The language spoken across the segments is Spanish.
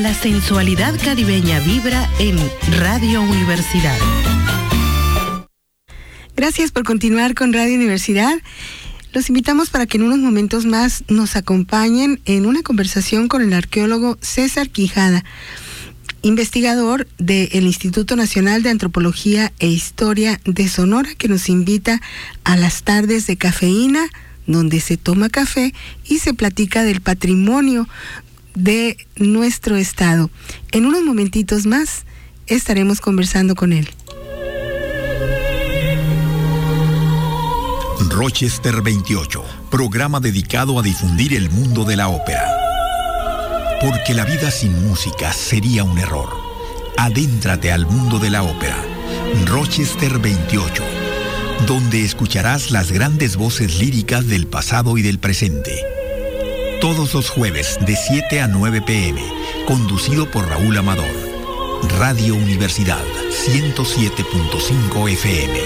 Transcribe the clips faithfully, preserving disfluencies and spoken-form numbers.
la sensualidad caribeña vibra en Radio Universidad. Gracias por continuar con Radio Universidad. Los invitamos para que en unos momentos más nos acompañen en una conversación con el arqueólogo César Quijada, investigador del Instituto Nacional de Antropología e Historia de Sonora, que nos invita a las tardes de cafeína, donde se toma café y se platica del patrimonio de nuestro estado. En unos momentitos más estaremos conversando con él. Rochester veintiocho, programa dedicado a difundir el mundo de la ópera. Porque la vida sin música sería un error. Adéntrate al mundo de la ópera. Rochester veintiocho, donde escucharás las grandes voces líricas del pasado y del presente. Todos los jueves de siete a nueve pm, conducido por Raúl Amador. Radio Universidad ciento siete punto cinco F M.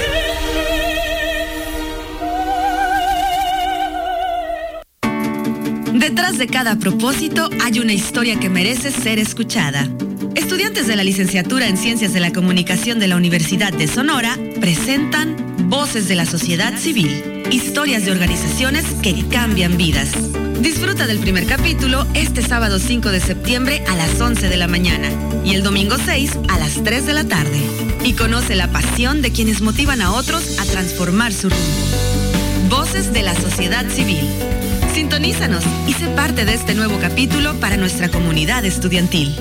Detrás de cada propósito hay una historia que merece ser escuchada. Estudiantes de la licenciatura en Ciencias de la Comunicación de la Universidad de Sonora presentan Voces de la Sociedad Civil, historias de organizaciones que cambian vidas. Disfruta del primer capítulo este sábado cinco de septiembre a las once de la mañana y el domingo seis a las tres de la tarde. Y conoce la pasión de quienes motivan a otros a transformar su rumbo. Voces de la Sociedad Civil. Sintonízanos y sé parte de este nuevo capítulo para nuestra comunidad estudiantil.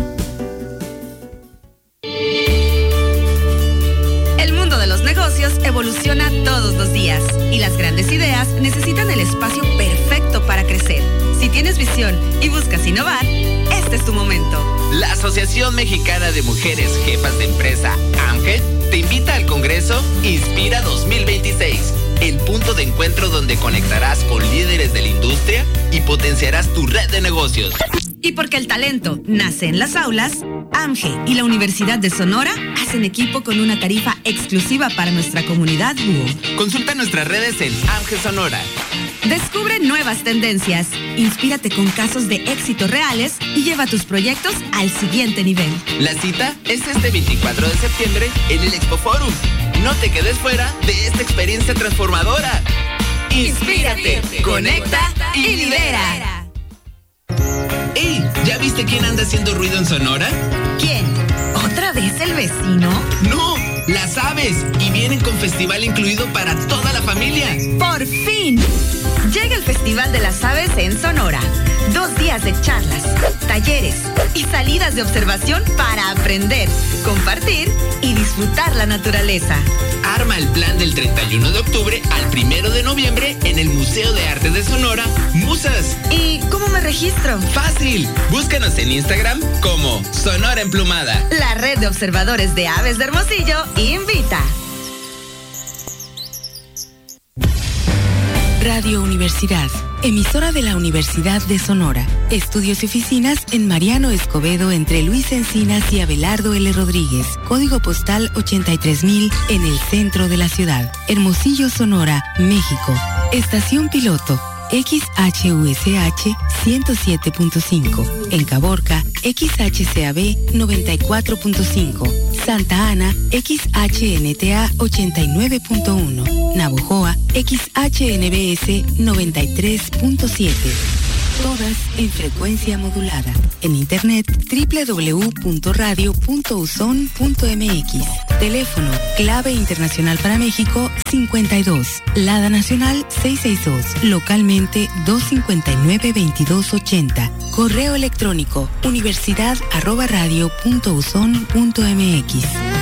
El mundo de los negocios evoluciona todos los días y las grandes ideas necesitan el espacio perfecto para crecer. Si tienes visión y buscas innovar, este es tu momento. La Asociación Mexicana de Mujeres Jefas de Empresa, AMGE, te invita al Congreso Inspira dos mil veintiséis. El punto de encuentro donde conectarás con líderes de la industria y potenciarás tu red de negocios. Y porque el talento nace en las aulas, AMGE y la Universidad de Sonora hacen equipo con una tarifa exclusiva para nuestra comunidad búho. Consulta nuestras redes en AMGE Sonora. Descubre nuevas tendencias, inspírate con casos de éxito reales y lleva tus proyectos al siguiente nivel. La cita es este veinticuatro de septiembre en el Expo Forum. No te quedes fuera de esta experiencia transformadora. Inspírate, conecta y lidera. ¡Ey! ¿Ya viste quién anda haciendo ruido en Sonora? ¿Quién? ¿Otra vez el vecino? ¡No! ¡Las aves! Y vienen con festival incluido para toda la familia. ¡Por fin! Llega el Festival de las Aves en Sonora. Dos días de charlas, talleres y salidas de observación para aprender, compartir y disfrutar la naturaleza. Arma el plan del treinta y uno de octubre al primero de noviembre en el Museo de Arte de Sonora, Musas. ¿Y cómo me registro? ¡Fácil! Búscanos en Instagram como Sonora Emplumada. La red de observadores de aves de Hermosillo invita. Radio Universidad, emisora de la Universidad de Sonora. Estudios y oficinas en Mariano Escobedo entre Luis Encinas y Abelardo L. Rodríguez. Código postal ochenta y tres mil en el centro de la ciudad. Hermosillo, Sonora, México. Estación piloto X H U S H ciento siete punto cinco. En Caborca, X H C A B noventa y cuatro punto cinco. Santa Ana, X H N T A ochenta y nueve punto uno. Navojoa, X H N B S noventa y tres punto siete. Todas en frecuencia modulada. En internet, doble u doble u doble u punto radio punto uson punto m x. Teléfono, clave internacional para México, cincuenta y dos. Lada nacional, seiscientos sesenta y dos. Localmente, doscientos cincuenta y nueve, veintidós ochenta. Correo electrónico, universidad arroba radio punto uson punto m x.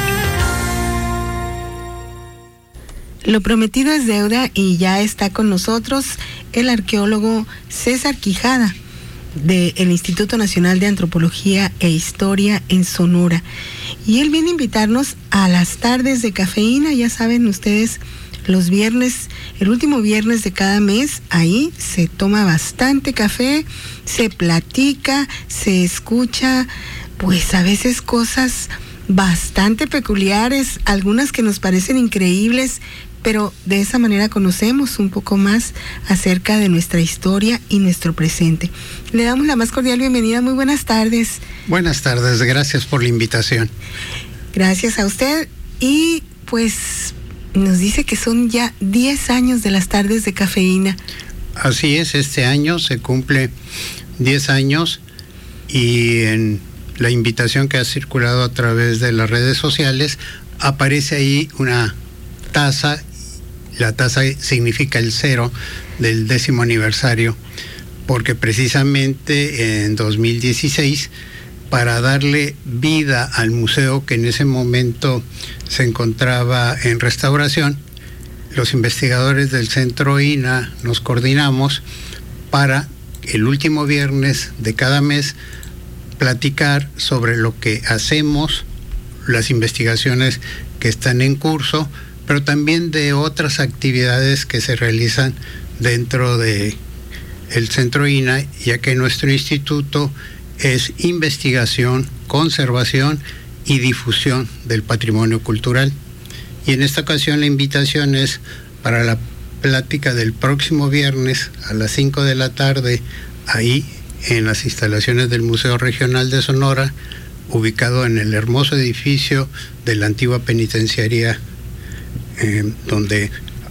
Lo prometido es deuda y ya está con nosotros el arqueólogo César Quijada del Instituto Nacional de Antropología e Historia en Sonora. Y él viene a invitarnos a las tardes de cafeína. Ya saben ustedes, los viernes, el último viernes de cada mes, ahí se toma bastante café, se platica, se escucha, pues a veces cosas bastante peculiares, algunas que nos parecen increíbles, pero de esa manera conocemos un poco más acerca de nuestra historia y nuestro presente. Le damos la más cordial bienvenida. Muy buenas tardes. Buenas tardes, gracias por la invitación. Gracias a usted. Y pues nos dice que son ya diez años de las tardes de cafeína. Así es, este año se cumple diez años y en la invitación que ha circulado a través de las redes sociales aparece ahí una taza. La taza significa el cero del décimo aniversario, porque precisamente en dos mil dieciséis, para darle vida al museo que en ese momento se encontraba en restauración, los investigadores del Centro I N A nos coordinamos para el último viernes de cada mes platicar sobre lo que hacemos, las investigaciones que están en curso, pero también de otras actividades que se realizan dentro de el Centro I N A, ya que nuestro instituto es investigación, conservación y difusión del patrimonio cultural. Y en esta ocasión la invitación es para la plática del próximo viernes a las cinco de la tarde, ahí en las instalaciones del Museo Regional de Sonora, ubicado en el hermoso edificio de la antigua penitenciaría, eh, donde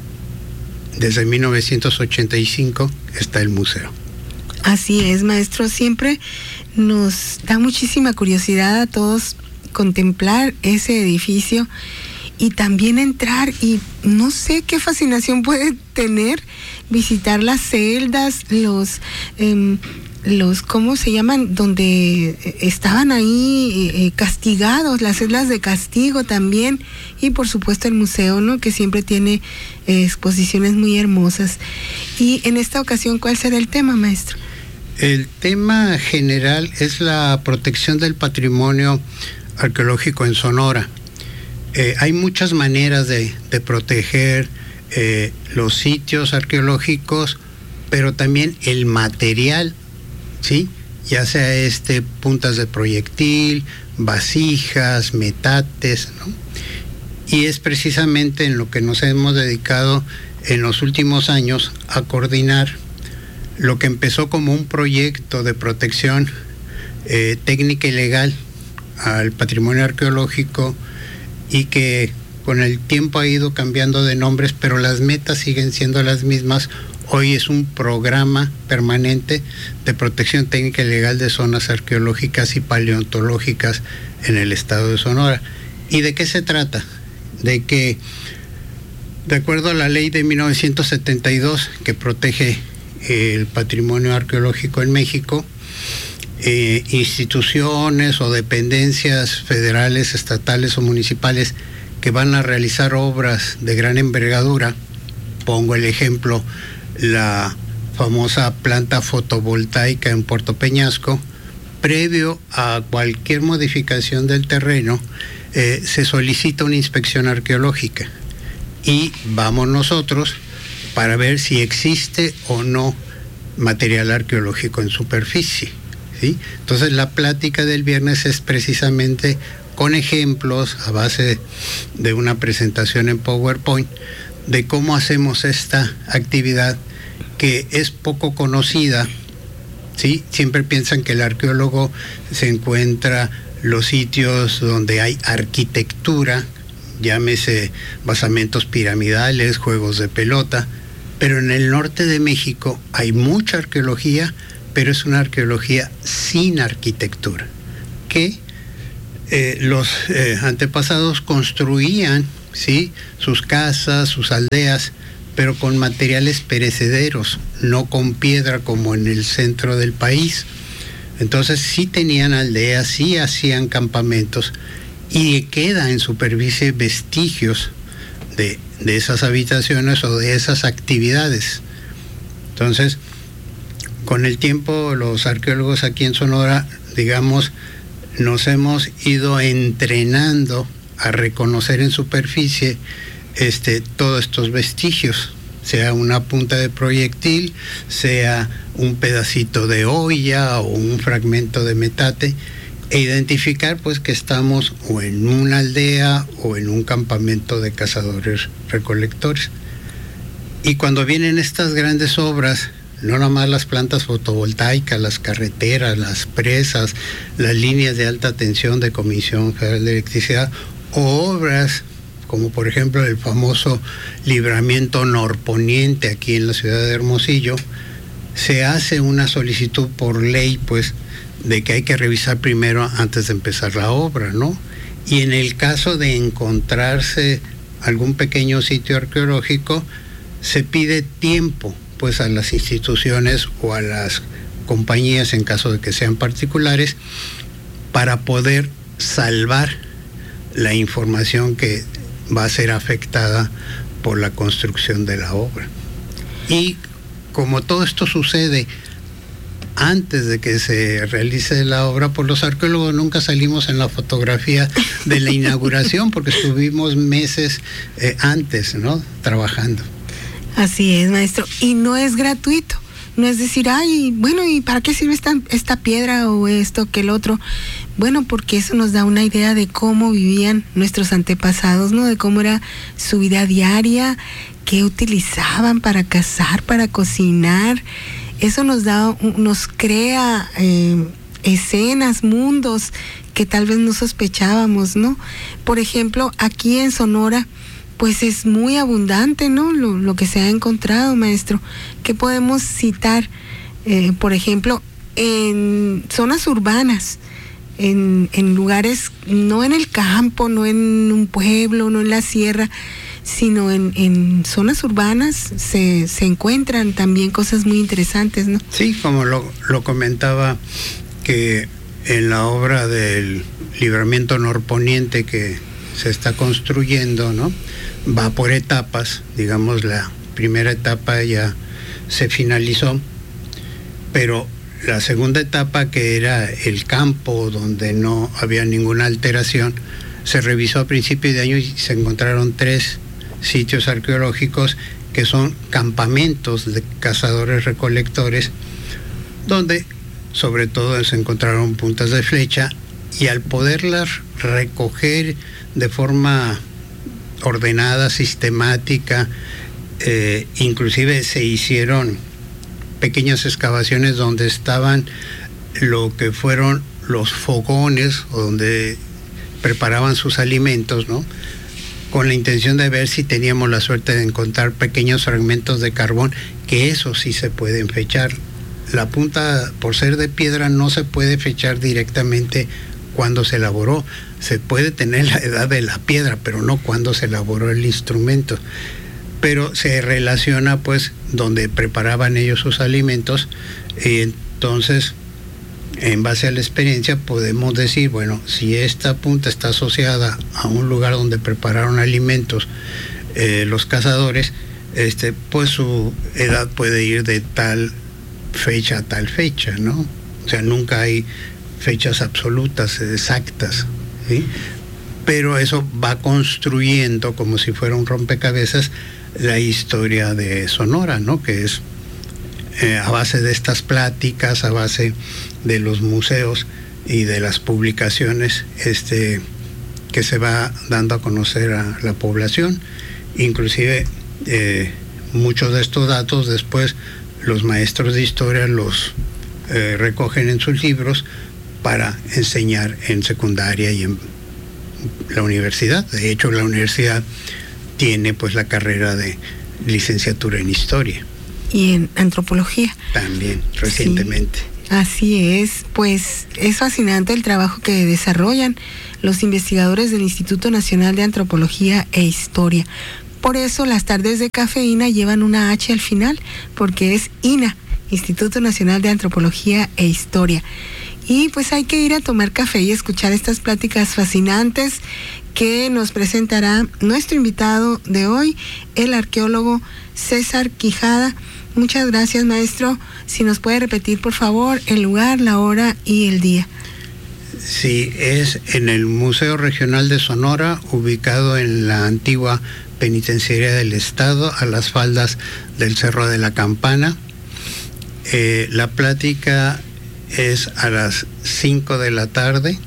desde mil novecientos ochenta y cinco está el museo. Así es, maestro. Siempre nos da muchísima curiosidad a todos contemplar ese edificio y también entrar, y no sé qué fascinación puede tener visitar las celdas, los eh, los ¿cómo se llaman? Donde estaban ahí eh, castigados, las celdas de castigo también, y por supuesto el museo, ¿no? Que siempre tiene eh, exposiciones muy hermosas. Y en esta ocasión, ¿cuál será el tema, maestro? El tema general es la protección del patrimonio arqueológico en Sonora. Eh, hay muchas maneras de, de proteger eh, los sitios arqueológicos, pero también el material, ¿sí? Ya sea este puntas de proyectil, vasijas, metates, ¿no? Y es precisamente en lo que nos hemos dedicado en los últimos años a coordinar lo que empezó como un proyecto de protección eh, técnica y legal al patrimonio arqueológico, y que con el tiempo ha ido cambiando de nombres, pero las metas siguen siendo las mismas. Hoy es un programa permanente de protección técnica y legal de zonas arqueológicas y paleontológicas en el estado de Sonora. ¿Y de qué se trata? De que, de acuerdo a la ley de mil novecientos setenta y dos, que protege el patrimonio arqueológico en México, eh, instituciones o dependencias federales, estatales o municipales que van a realizar obras de gran envergadura, pongo el ejemplo, la famosa planta fotovoltaica en Puerto Peñasco, previo a cualquier modificación del terreno, eh, se solicita una inspección arqueológica y vamos nosotros para ver si existe o no material arqueológico en superficie, ¿sí? Entonces la plática del viernes es precisamente con ejemplos a base de una presentación en PowerPoint de cómo hacemos esta actividad que es poco conocida, ¿sí? Siempre piensan que el arqueólogo se encuentra los sitios donde hay arquitectura, llámese basamentos piramidales, juegos de pelota, pero en el norte de México hay mucha arqueología, pero es una arqueología sin arquitectura, que eh, los eh, antepasados construían, ¿sí?, sus casas, sus aldeas, pero con materiales perecederos, no con piedra como en el centro del país. Entonces sí tenían aldeas, sí hacían campamentos, y queda en superficie vestigios de, de esas habitaciones o de esas actividades. Entonces, con el tiempo los arqueólogos aquí en Sonora, digamos, nos hemos ido entrenando a reconocer en superficie este, todos estos vestigios, sea una punta de proyectil, sea un pedacito de olla o un fragmento de metate, e identificar pues que estamos o en una aldea o en un campamento de cazadores recolectores. Y cuando vienen estas grandes obras, no nada más las plantas fotovoltaicas, las carreteras, las presas, las líneas de alta tensión de Comisión Federal de Electricidad, o obras como por ejemplo el famoso libramiento norponiente aquí en la ciudad de Hermosillo, se hace una solicitud por ley pues de que hay que revisar primero antes de empezar la obra, ¿no? Y en el caso de encontrarse algún pequeño sitio arqueológico, se pide tiempo pues a las instituciones o a las compañías, en caso de que sean particulares, para poder salvar la información que va a ser afectada por la construcción de la obra. Y como todo esto sucede antes de que se realice la obra, pues los arqueólogos nunca salimos en la fotografía de la inauguración porque estuvimos meses eh, antes, ¿no?, trabajando. Así es, maestro, y no es gratuito. No es decir, ay, bueno, ¿y para qué sirve esta, esta piedra o esto que el otro? Bueno, porque eso nos da una idea de cómo vivían nuestros antepasados, ¿no? De cómo era su vida diaria, qué utilizaban para cazar, para cocinar. Eso nos da, nos crea eh, escenas, mundos que tal vez no sospechábamos, ¿no? Por ejemplo, aquí en Sonora, pues es muy abundante, ¿no?, Lo, lo que se ha encontrado, maestro. ¿Qué podemos citar? Eh, por ejemplo, en zonas urbanas, en, en lugares, no en el campo, no en un pueblo, no en la sierra, sino en, en zonas urbanas se, se encuentran también cosas muy interesantes, ¿no? Sí, como lo, lo comentaba, que en la obra del libramiento norponiente que se está construyendo, ¿no?, va por etapas. Digamos, la primera etapa ya se finalizó, pero la segunda etapa, que era el campo donde no había ninguna alteración, se revisó a principios de año y se encontraron tres sitios arqueológicos que son campamentos de cazadores recolectores, donde sobre todo se encontraron puntas de flecha, y al poderlas recoger de forma ordenada, sistemática, eh, inclusive se hicieron pequeñas excavaciones donde estaban lo que fueron los fogones o donde preparaban sus alimentos, ¿no?, con la intención de ver si teníamos la suerte de encontrar pequeños fragmentos de carbón, que eso sí se pueden fechar. La punta, por ser de piedra, no se puede fechar directamente cuando se elaboró. Se puede tener la edad de la piedra, pero no cuando se elaboró el instrumento. Pero se relaciona pues donde preparaban ellos sus alimentos, y entonces en base a la experiencia podemos decir, bueno, si esta punta está asociada a un lugar donde prepararon alimentos eh, los cazadores, este, pues su edad puede ir de tal fecha a tal fecha, ¿no? O sea, nunca hay fechas absolutas, exactas, ¿sí? Pero eso va construyendo, como si fuera un rompecabezas, la historia de Sonora, ¿no?, que es eh, a base de estas pláticas, a base de los museos y de las publicaciones este, que se va dando a conocer a la población. Inclusive eh, muchos de estos datos después los maestros de historia los eh, recogen en sus libros para enseñar en secundaria y en la universidad. De hecho, la universidad tiene pues la carrera de licenciatura en historia. Y en antropología. También, recientemente. Sí, así es, pues es fascinante el trabajo que desarrollan los investigadores del Instituto Nacional de Antropología e Historia. Por eso las tardes de cafeína llevan una H al final, porque es I N A, Instituto Nacional de Antropología e Historia. Y pues hay que ir a tomar café y escuchar estas pláticas fascinantes que nos presentará nuestro invitado de hoy, el arqueólogo César Quijada. Muchas gracias, maestro. Si nos puede repetir, por favor, el lugar, la hora y el día. Sí, es en el Museo Regional de Sonora, ubicado en la antigua penitenciaría del Estado, a las faldas del Cerro de la Campana. Eh, la plática es a las cinco de la tarde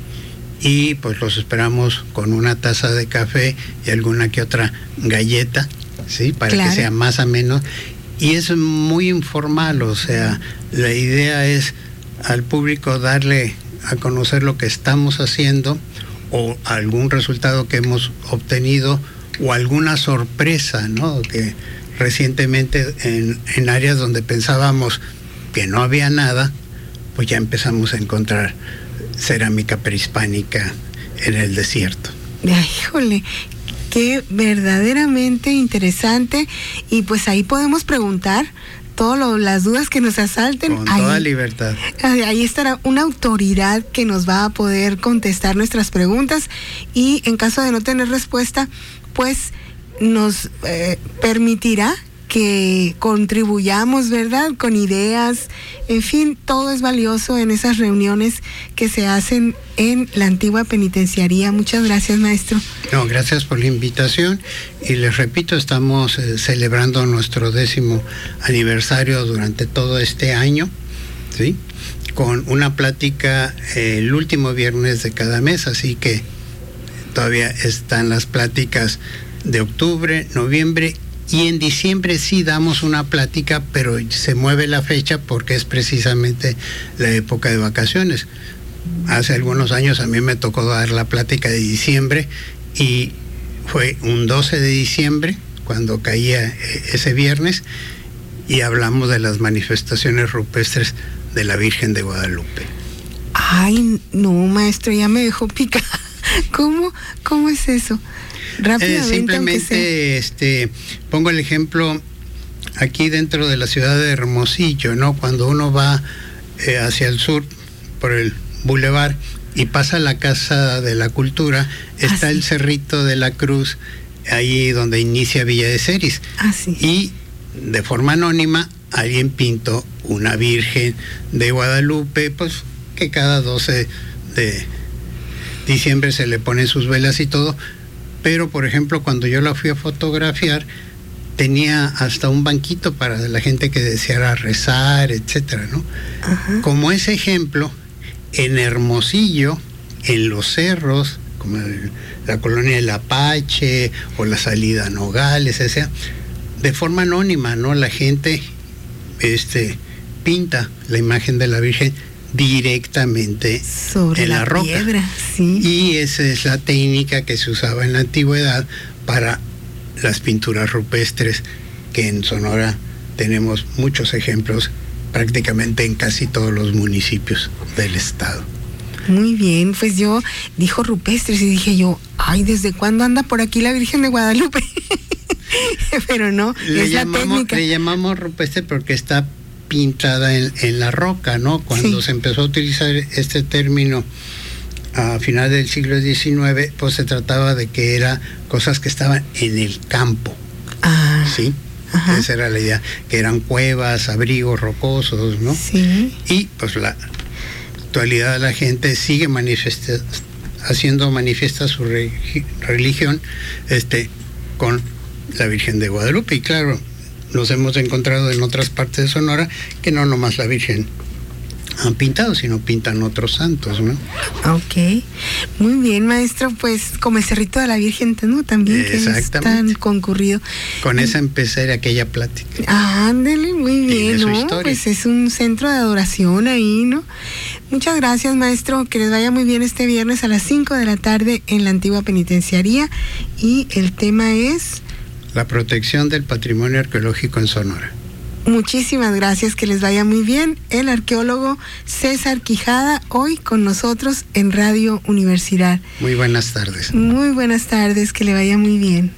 y pues los esperamos con una taza de café y alguna que otra galleta, ¿sí? Para claro. que sea más ameno. Y es muy informal, o sea, la idea es al público darle a conocer lo que estamos haciendo o algún resultado que hemos obtenido o alguna sorpresa, ¿no? Que recientemente en, en áreas donde pensábamos que no había nada, pues ya empezamos a encontrar cerámica prehispánica en el desierto. Ay, híjole, qué verdaderamente interesante, y pues ahí podemos preguntar todas las dudas que nos asalten. Con ahí, toda libertad. Ahí estará una autoridad que nos va a poder contestar nuestras preguntas, y en caso de no tener respuesta, pues nos eh, permitirá que contribuyamos, ¿verdad? Con ideas, en fin, todo es valioso en esas reuniones que se hacen en la antigua penitenciaría. Muchas gracias, maestro. No, gracias por la invitación, y les repito, estamos eh, celebrando nuestro décimo aniversario durante todo este año, ¿sí? Con una plática eh, el último viernes de cada mes, así que todavía están las pláticas de octubre, noviembre, y en diciembre sí damos una plática, pero se mueve la fecha porque es precisamente la época de vacaciones. Hace algunos años a mí me tocó dar la plática de diciembre y fue un doce de diciembre cuando caía ese viernes, y hablamos de las manifestaciones rupestres de la Virgen de Guadalupe. Ay, no, maestro, ya me dejó picar. ¿Cómo, cómo es eso? Eh, simplemente este pongo el ejemplo aquí dentro de la ciudad de Hermosillo, ¿no? Cuando uno va eh, hacia el sur por el bulevar y pasa la Casa de la Cultura, está ah, sí. el Cerrito de la Cruz, ahí donde inicia Villa de Ceris. Ah, sí. Y de forma anónima alguien pintó una Virgen de Guadalupe, pues que cada doce de diciembre se le ponen sus velas y todo. Pero, por ejemplo, cuando yo la fui a fotografiar, tenía hasta un banquito para la gente que deseara rezar, etcétera, ¿no? Ajá. Como ese ejemplo, en Hermosillo, en los cerros, como el, la colonia del Apache o la salida a Nogales, o sea, de forma anónima, ¿no? La gente este, pinta la imagen de la Virgen directamente sobre en la, la roca. Piedra, sí. Y esa es la técnica que se usaba en la antigüedad para las pinturas rupestres, que en Sonora tenemos muchos ejemplos prácticamente en casi todos los municipios del estado. Muy bien, pues yo dijo rupestres y dije yo, ay, ¿desde cuándo anda por aquí la Virgen de Guadalupe? Pero no, le es llamamos, la técnica. Le llamamos rupestre porque está pintada en, en la roca, ¿no? Cuando sí. se empezó a utilizar este término a finales del siglo diecinueve, pues se trataba de que eran cosas que estaban en el campo, ah, ¿sí? Ajá. Esa era la idea, que eran cuevas, abrigos rocosos, ¿no? Sí. Y pues la actualidad la gente sigue manifesta, haciendo manifiesta su re, religión este, con la Virgen de Guadalupe, y claro, nos hemos encontrado en otras partes de Sonora que no nomás la Virgen han pintado, sino pintan otros santos, ¿no? Ok, muy bien, maestro, pues como el Cerrito de la Virgen, ¿no? También que es tan concurrido. Con esa empecé aquella plática. Ándele, muy bien, ¿no? Pues es un centro de adoración ahí, ¿no? Muchas gracias, maestro, que les vaya muy bien este viernes a las cinco de la tarde en la antigua penitenciaría, y el tema es... la protección del patrimonio arqueológico en Sonora. Muchísimas gracias, que les vaya muy bien. El arqueólogo César Quijada, hoy con nosotros en Radio Universidad. Muy buenas tardes. Muy buenas tardes, que le vaya muy bien.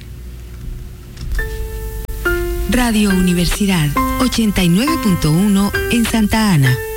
Radio Universidad ochenta y nueve punto uno en Santa Ana.